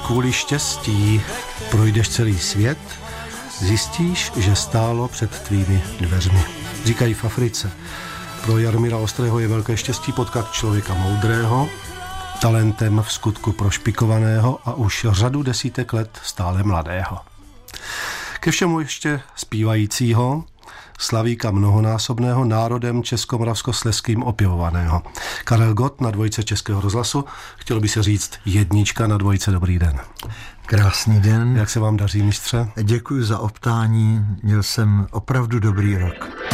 kvůli štěstí projdeš celý svět, zjistíš, že stálo před tvými dveřmi. Říkají v Africe. Pro Jaromíra Ostrého je velké štěstí potkat člověka moudrého, talentem v skutku prošpikovaného a už řadu desítek let stále mladého. Ke všemu ještě zpívajícího, slavíka mnohonásobného, národem českomoravskoslezským opěvovaného. Karel Gott na dvojce Českého rozhlasu, chtělo by se říct jednička na dvojce. Dobrý den. Krásný den. Jak se vám daří, mistře? Děkuji za optání, měl jsem opravdu dobrý rok.